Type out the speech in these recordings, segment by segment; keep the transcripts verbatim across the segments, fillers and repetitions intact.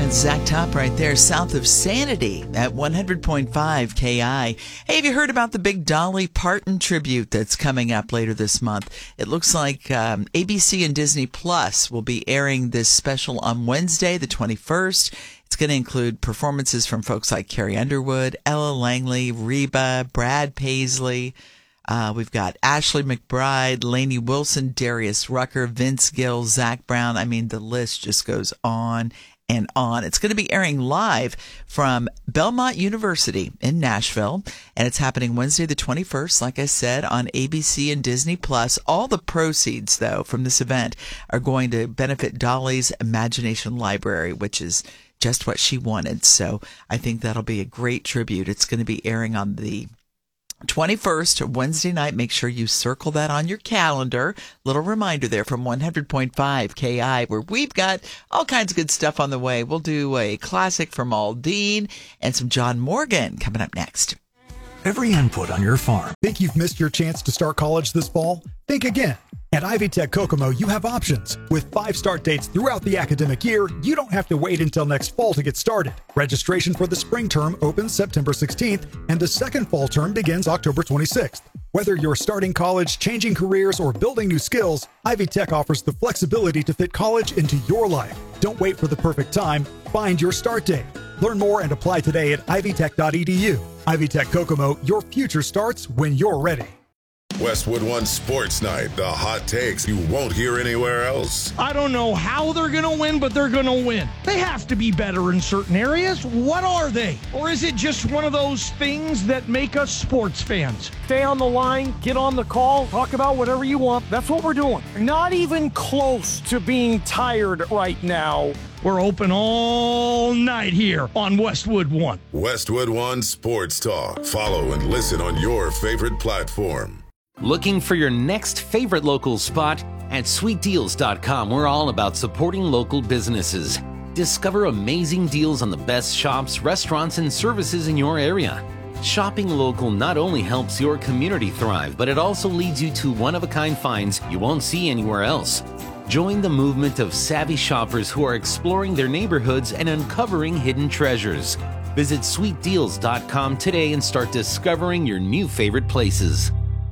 That's Zach Top right there, south of Sanity at one hundred point five K I. Hey, have you heard about the big Dolly Parton tribute that's coming up later this month? It looks like um, A B C and Disney Plus will be airing this special on Wednesday, the twenty-first. It's going to include performances from folks like Carrie Underwood, Ella Langley, Reba, Brad Paisley. Uh, we've got Ashley McBryde, Lainey Wilson, Darius Rucker, Vince Gill, Zach Brown. I mean, the list just goes on and on. It's going to be airing live from Belmont University in Nashville, and it's happening Wednesday the twenty-first, like I said, on A B C and Disney Plus. All the proceeds, though, from this event are going to benefit Dolly's Imagination Library, which is just what she wanted. So I think that'll be a great tribute. It's going to be airing on the twenty-first, Wednesday night. Make sure you circle that on your calendar. Little reminder there from one hundred point five K I, where we've got all kinds of good stuff on the way. We'll do a classic from Aldine and some John Morgan coming up next. Every input on your farm. Think you've missed your chance to start college this fall? Think again. At Ivy Tech Kokomo, you have options. With five start dates throughout the academic year, you don't have to wait until next fall to get started. Registration for the spring term opens September sixteenth, and the second fall term begins October twenty-sixth. Whether you're starting college, changing careers, or building new skills, Ivy Tech offers the flexibility to fit college into your life. Don't wait for the perfect time. Find your start date. Learn more and apply today at ivy tech dot e d u. Ivy Tech Kokomo, your future starts when you're ready. Westwood One Sports Night, the hot takes you won't hear anywhere else. I don't know how they're going to win, but they're going to win. They have to be better in certain areas. What are they? Or is it just one of those things that make us sports fans? Stay on the line, get on the call, talk about whatever you want. That's what we're doing. Not even close to being tired right now. We're open all night here on Westwood One. Westwood One Sports Talk. Follow and listen on your favorite platform. Looking for your next favorite local spot? At sweet deals dot com, we're all about supporting local businesses. Discover amazing deals on the best shops, restaurants, and services in your area. Shopping local not only helps your community thrive, but it also leads you to one-of-a-kind finds you won't see anywhere else. Join the movement of savvy shoppers who are exploring their neighborhoods and uncovering hidden treasures. Visit sweet deals dot com today and start discovering your new favorite places.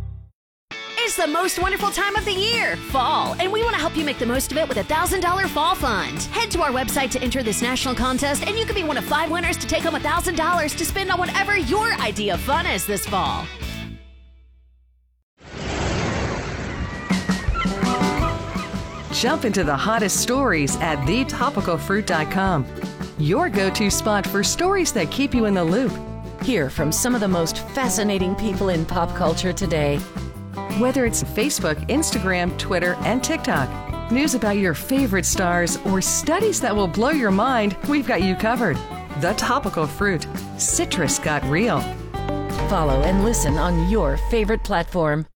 It's the most wonderful time of the year, fall, and we want to help you make the most of it with a one thousand dollars Fall Fund. Head to our website to enter this national contest, and you could be one of five winners to take home one thousand dollars to spend on whatever your idea of fun is this fall. Jump into the hottest stories at the topical fruit dot com. Your go-to spot for stories that keep you in the loop. Hear from some of the most fascinating people in pop culture today. Whether it's Facebook, Instagram, Twitter, and TikTok, news about your favorite stars, or studies that will blow your mind, we've got you covered. The Topical Fruit. Citrus got real. Follow and listen on your favorite platform.